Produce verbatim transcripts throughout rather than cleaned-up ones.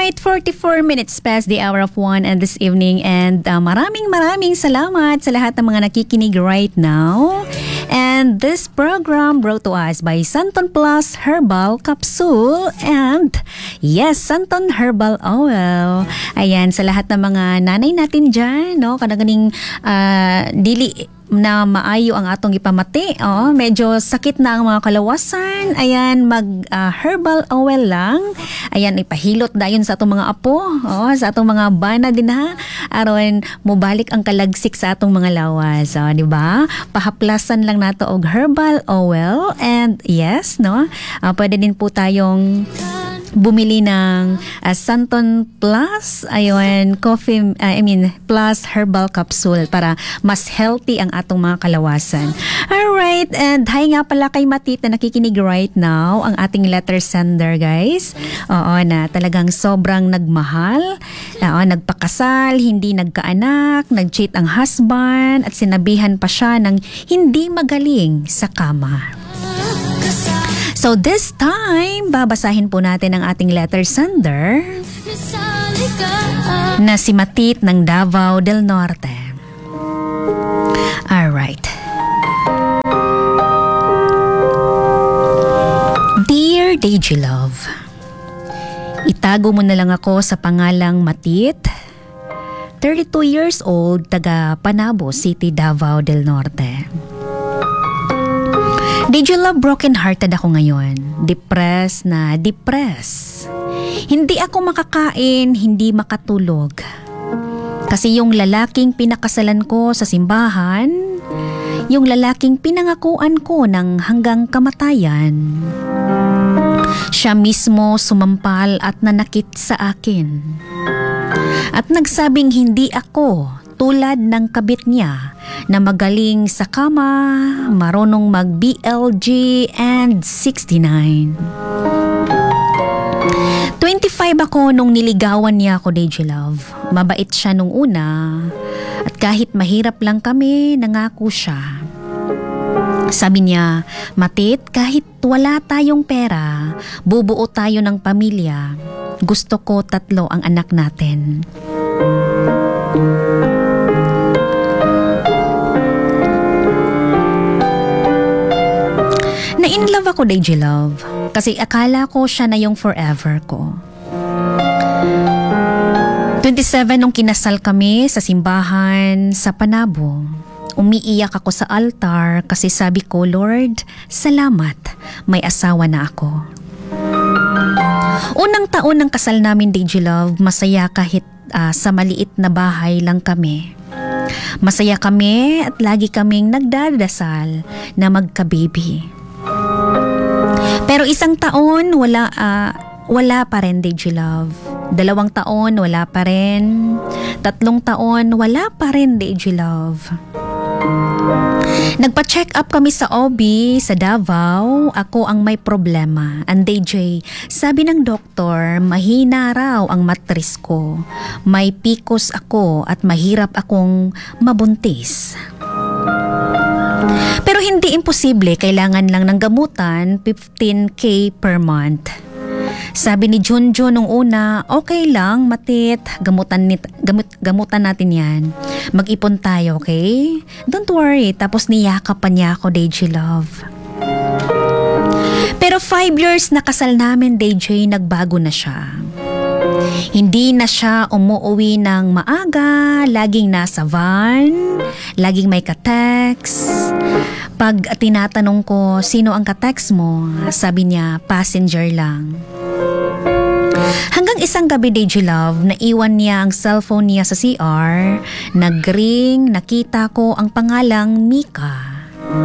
Alright, forty-four minutes past the hour of one and this evening, and uh, maraming maraming salamat sa lahat ng mga nakikinig right now. And this program brought to us by Santon Plus Herbal Capsule and yes, Santon Herbal Oil. Ayan, sa lahat ng mga nanay natin dyan, no? Kanaganing uh, dili na maayo ang atong ipamati. Oh, medyo sakit na ang mga kalawasan. Ayan, mag uh, herbal oil lang. Ayan, ipahilot dayon sa atong mga apo. Oh, sa atong mga bana din ha. Aron mubalik ang kalagsik sa atong mga lawas. Oh, di ba? Pahaplasan lang nato og herbal oil, and yes, no. Uh, pwede din po tayong bumili ng uh, Santon Plus, ayun, coffee, uh, I mean, Plus Herbal Capsule para mas healthy ang atong mga kalawasan. Alright, and hi nga pala kay Matit na nakikinig right now, ang ating letter sender, guys. Oo, na talagang sobrang nagmahal, oo, nagpakasal, hindi nagkaanak, nag-cheat ang husband, at sinabihan pa siya ng hindi magaling sa kama. So this time, babasahin po natin ang ating letter sender na si Matit ng Davao del Norte. Alright. Dear Digilove, itago mo na lang ako sa pangalang Matit, thirty-two years old, taga Panabo City, Davao del Norte. Did you love broken-hearted ako ngayon? Depressed na depressed. Hindi ako makakain, hindi makatulog. Kasi yung lalaking pinakasalan ko sa simbahan, yung lalaking pinangakuan ko ng hanggang kamatayan, siya mismo sumampal at nanakit sa akin. At nagsabing hindi ako tulad ng kabit niya na magaling sa kama, marunong mag-B L G and sixty-nine. twenty-five ako nung niligawan niya ako, Digilove. Mabait siya nung una at kahit mahirap lang kami, nangako siya. Sabi niya, Matit, kahit wala tayong pera, bubuo tayo ng pamilya. Gusto ko tatlo ang anak natin. Na-in-love ako, Digilove, kasi akala ko siya na yung forever ko. twenty-seven nung kinasal kami sa simbahan sa Panabo. Umiiyak ako sa altar kasi sabi ko, Lord, salamat, may asawa na ako. Unang taon ng kasal namin, Digilove, masaya kahit uh, sa maliit na bahay lang kami. Masaya kami at lagi kaming nagdadasal na magka-baby. Pero isang taon, wala, uh, wala pa rin, Digilove. Dalawang taon, wala pa rin. Tatlong taon, wala pa rin, Digilove. Nagpa-check up kami sa O B sa Davao. Ako ang may problema. And D J, sabi ng doktor, mahina raw ang matris ko. May P C O S ako at mahirap akong mabuntis. Pero hindi imposible, kailangan lang ng gamutan, fifteen K per month. Sabi ni Junjo nung una, okay lang, Matit, gamutan, nit, gamut, gamutan natin yan. Mag-ipon tayo, okay? Don't worry, tapos niyakap pa niya ako, Digilove. Pero five years na kasal namin, D J, nagbago na siya. Hindi na siya umuwi ng maaga, laging nasa van, laging may ka-text. Pag tinatanong ko, sino ang ka-text mo? Sabi niya, passenger lang. Hanggang isang gabi, Digilove, naiwan niya ang cellphone niya sa C R, nag-ring, nakita ko ang pangalang Mika.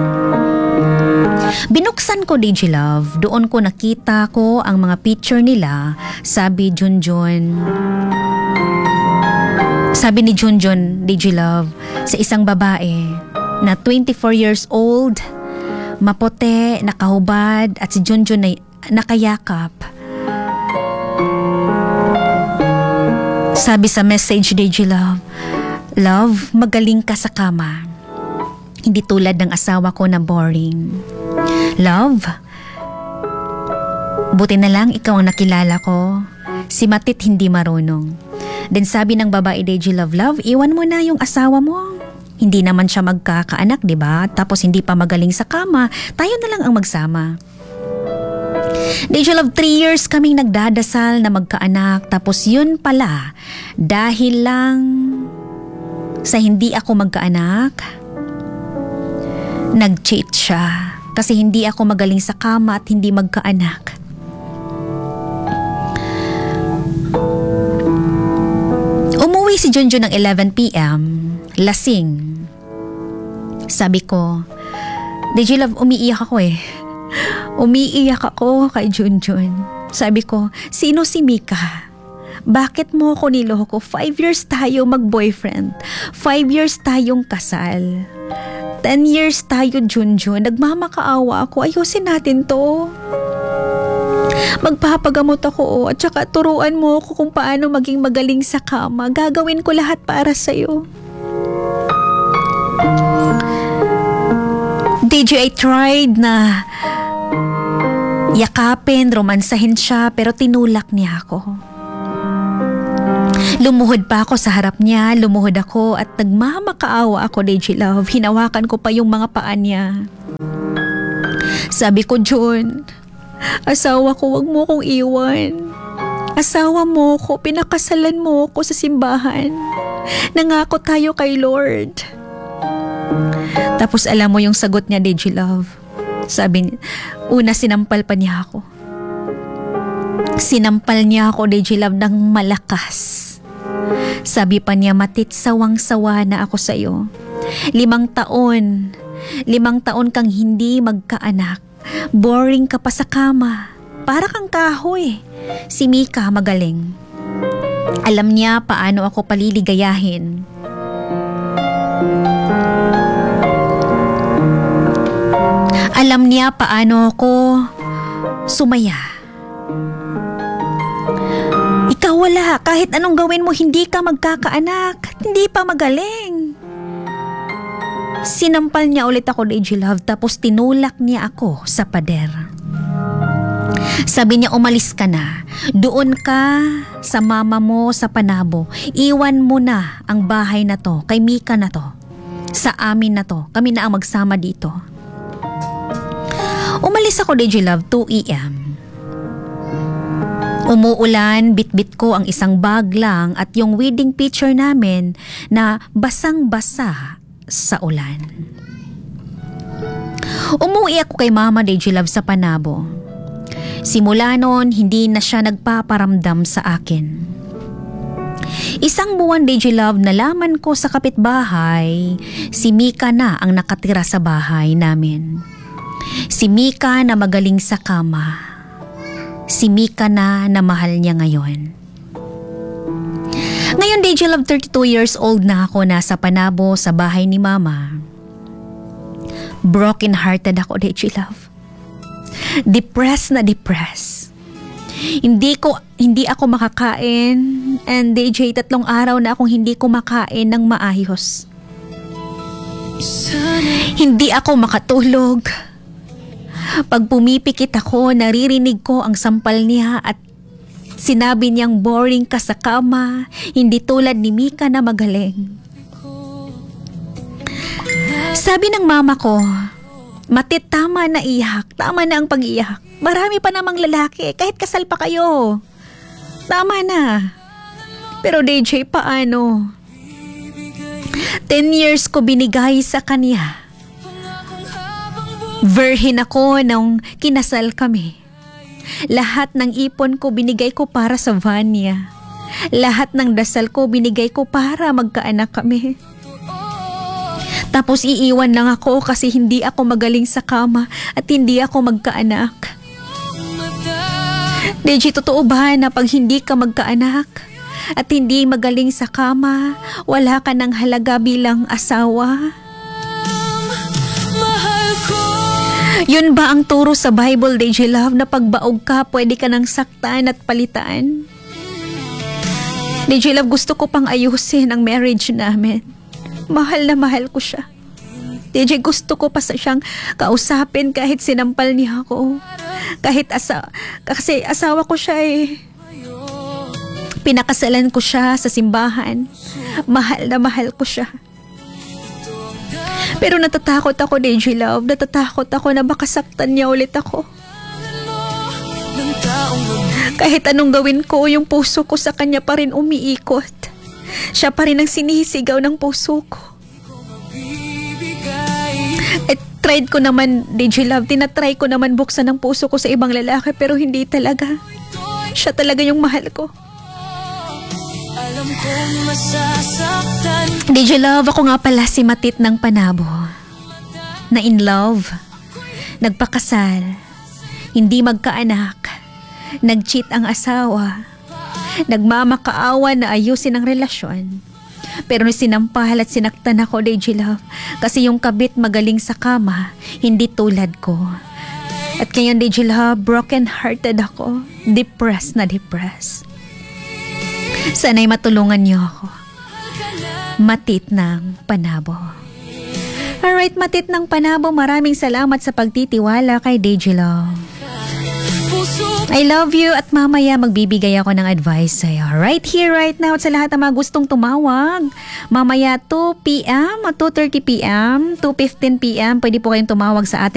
Binuksan ko, Digilove, doon ko nakita ko ang mga picture nila, sabi Junjun. Sabi ni Junjun, Digilove, sa isang babae na twenty-four years old, maputi, nakahubad, at si Junjun na nakayakap. Sabi sa message, Digilove, love, magaling ka sa kama. Hindi tulad ng asawa ko na boring. Love, buti na lang ikaw ang nakilala ko. Si Matit hindi marunong. Then sabi ng babae, D J Love Love, iwan mo na yung asawa mo. Hindi naman siya magkakaanak, di ba? Tapos hindi pa magaling sa kama, tayo na lang ang magsama. D J Love, three years kaming nagdadasal na magkaanak. Tapos yun pala, dahil lang sa hindi ako magkaanak, nag-cheat siya. Kasi hindi ako magaling sa kama at hindi magkaanak. Umuwi si Junjun ng eleven p.m. Lasing. Sabi ko, D J Love, umiiyak ako eh. Umiiyak ako kay Junjun. Sabi ko, sino si Mika? Bakit mo ako niloko? Five years tayo mag-boyfriend. Five years tayong kasal. Ten years tayo, Junjun. Nagmamakaawa ako. Ayusin natin to. Magpapagamot ako at saka turuan mo ako kung paano maging magaling sa kama. Gagawin ko lahat para sa'yo. D J, I tried na yakapin, romansahin siya, pero tinulak niya ako. Lumuhod pa ako sa harap niya, lumuhod ako at nagmamakaawa ako, D J Love. Hinawakan ko pa yung mga paa niya. Sabi ko, Jun, asawa ko, wag mo kong iwan. Asawa mo ko, pinakasalan mo ko sa simbahan. Nangako tayo kay Lord. Tapos alam mo yung sagot niya, D J Love. Sabi niya, una sinampal pa niya ako. Sinampal niya ako, D J Love, ng malakas. Sabi pa niya, Matit, sawang-sawa na ako sa'yo. Limang taon, limang taon kang hindi magkaanak. Boring ka pa sa kama. Para kang kahoy. Si Mika magaling. Alam niya paano ako paliligayahin. Alam niya paano ako sumaya. Ikaw wala. Kahit anong gawin mo, hindi ka magkakaanak. Hindi pa magaling. Sinampal niya ulit ako, D J Love, tapos tinulak niya ako sa pader. Sabi niya, umalis ka na. Doon ka sa mama mo sa Panabo. Iwan mo na ang bahay na to. Kay Mika na to. Sa amin na to. Kami na ang magsama dito. Umalis ako, D J Love, two a.m. Umuulan, bitbit ko ang isang bag lang at yung wedding picture namin na basang-basa sa ulan. Umuwi ako kay Mama, D J Love, sa Panabo. Simula noon, hindi na siya nagpaparamdam sa akin. Isang buwan, D J Love, nalaman ko sa kapitbahay, si Mika na ang nakatira sa bahay namin. Si Mika na magaling sa kama. Si Mika na na mahal niya ngayon. Ngayon, D J Love, thirty-two years old na ako, nasa Panabo sa bahay ni Mama. Broken hearted ako, D J Love. Depressed na depressed. Hindi ko hindi ako makakain, and D J, tatlong araw na akong hindi kumakain ng maayos. Hindi ako makatulog. Pag pumipikit ako, naririnig ko ang sampal niya at sinabi niyang boring ka sa kama, hindi tulad ni Mika na magaling. Sabi ng mama ko, Matit, tama na iyak, tama na ang pag-iyak. Marami pa namang lalaki, kahit kasal pa kayo. Tama na. Pero D J, paano? Ten years ko binigay sa kanya. Virgin ako nung kinasal kami. Lahat ng ipon ko binigay ko para sa Vanya. Lahat ng dasal ko binigay ko para magkaanak kami. Tapos iiwan lang ako kasi hindi ako magaling sa kama at hindi ako magkaanak. D J, totoo ba na pag hindi ka magkaanak at hindi magaling sa kama, wala ka ng halaga bilang asawa? Yun ba ang turo sa Bible, D J Love, na pagbaog ka, pwede ka nang saktan at palitan? D J Love, gusto ko pang ayusin ang marriage namin. Mahal na mahal ko siya. D J, gusto ko pa sa siyang kausapin kahit sinampal niya ako. Kahit asa, kasi asawa ko siya eh. Pinakasalan ko siya sa simbahan. Mahal na mahal ko siya. Pero natatakot ako, D J Love. Natatakot ako na makasaktan niya ulit ako. Kahit anong gawin ko, yung puso ko sa kanya pa rin umiikot. Siya pa rin ang sinisigaw ng puso ko. At tried ko naman, D J Love, tinatry ko naman buksan ang puso ko sa ibang lalaki, pero hindi talaga. Siya talaga yung mahal ko. D J Love, ako nga pala si Matit ng Panabo. Na in love, nagpakasal, hindi magkaanak, nag-cheat ang asawa, nagmamakaawa na ayusin ang relasyon. Pero sinampahal at sinaktan ako, D J Love, kasi yung kabit magaling sa kama, hindi tulad ko. At ngayon, D J Love, broken-hearted ako, depressed na depressed. Sana'y matulungan niyo ako. Matit ng Panabo. Alright, Matit ng Panabo, maraming salamat sa pagtitiwala kay D J Love. I love you at mamaya magbibigay ako ng advice sa'yo. Right here, right now, at sa lahat ng mga gustong tumawag. Mamaya two p.m. o two thirty p.m., two fifteen p.m. pwede po kayong tumawag sa atin.